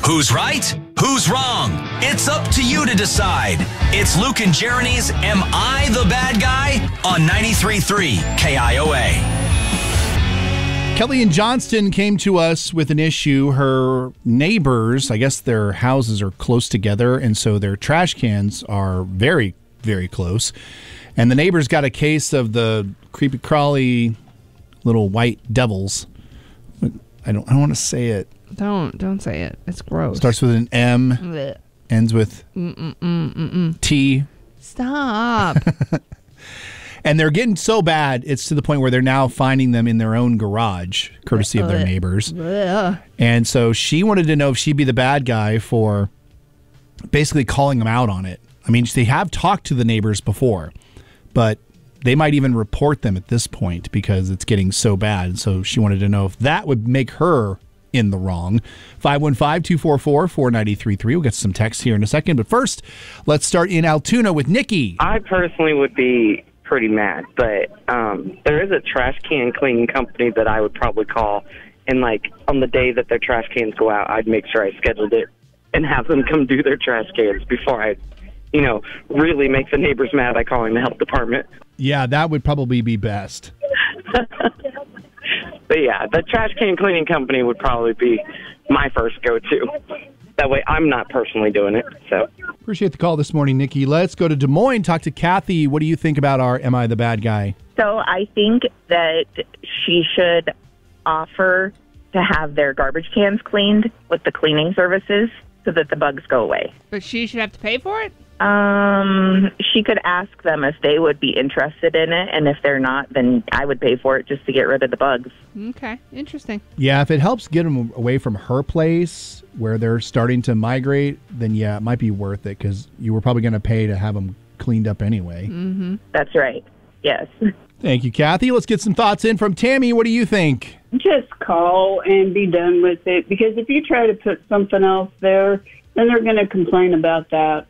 Who's right? Who's wrong? It's up to you to decide. It's Luke and Jeremy's Am I the Bad Guy? On 93.3 KIOA. Kelly in Johnston came to us with an issue. Her neighbors, I guess their houses are close together, and so their trash cans are very, very close. And the neighbors got a case of the creepy crawly little white devils. I don't want to say it. Don't say it. It's gross. Starts with an M, Blech. ends with T. Stop. And they're getting so bad, it's to the point where they're now finding them in their own garage, courtesy of their neighbors. Blech. And so she wanted to know if she'd be the bad guy for basically calling them out on it. I mean, they have talked to the neighbors before, but they might even report them at this point because it's getting so bad. So she wanted to know if that would make her in the wrong. 515-244-4933. We'll get some texts here in a second. But first, let's start in Altoona with Nikki. I personally would be pretty mad, but there is a trash can cleaning company that I would probably call, and like on the day that their trash cans go out, I'd make sure I scheduled it and have them come do their trash cans before I, really make the neighbors mad by calling the health department. Yeah, that would probably be best. But yeah, the trash can cleaning company would probably be my first go-to. That way I'm not personally doing it. So Appreciate the call this morning, Nikki. Let's go to Des Moines, talk to Kathy. What do you think about our Am I the Bad Guy? So I think that she should offer to have their garbage cans cleaned with the cleaning services so that the bugs go away. But she should have to pay for it? She could ask them if they would be interested in it, and if they're not, then I would pay for it just to get rid of the bugs. Okay, interesting. Yeah, if it helps get them away from her place where they're starting to migrate, then yeah, it might be worth it because you were probably going to pay to have them cleaned up anyway. Mm-hmm. That's right. Yes. Thank you, Kathy. Let's get some thoughts in from Tammy. What do you think? Just call and be done with it, because if you try to put something else there, then they're going to complain about that.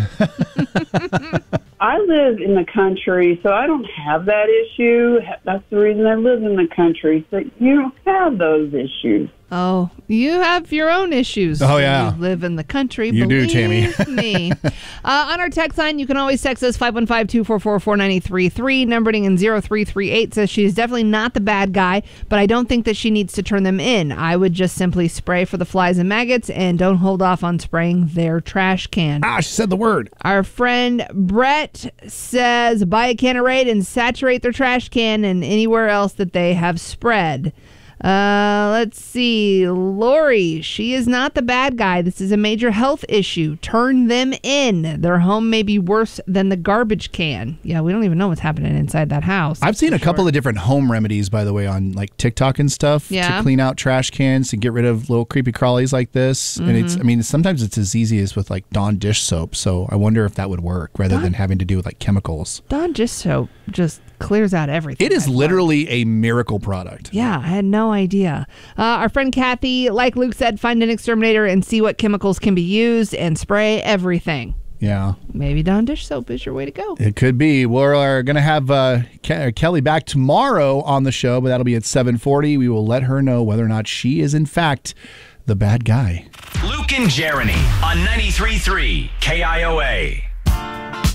I live in the country, so I don't have that issue. That's the reason I live in the country, so you don't have those issues. Oh, you have your own issues. Oh, yeah. You live in the country. You do, Tammy. me. On our text line, you can always text us 515-244-4933. Numbering in 0338 says she's definitely not the bad guy, but I don't think that she needs to turn them in. I would just simply spray for the flies and maggots and don't hold off on spraying their trash can. Ah, she said the word. Our friend Brett says buy a can of Raid and saturate their trash can and anywhere else that they have spread. Let's see. Lori, she is not the bad guy. This is a major health issue. Turn them in. Their home may be worse than the garbage can. Yeah, we don't even know what's happening inside that house. I've seen a couple of different home remedies, by the way, on like TikTok and stuff to clean out trash cans and get rid of little creepy crawlies like this. Mm-hmm. And sometimes it's as easy as with like Dawn dish soap. So I wonder if that would work rather than having to do with like chemicals. Dawn dish soap just clears out everything. It is literally a miracle product. Yeah, I had no idea. Our friend Kathy, like Luke said, find an exterminator and see what chemicals can be used and spray everything. Yeah. Maybe Dawn dish soap is your way to go. It could be. We're going to have Kelly back tomorrow on the show, but that'll be at 7:40. We will let her know whether or not she is, in fact, the bad guy. Luke and Jeremy on 93.3 KIOA.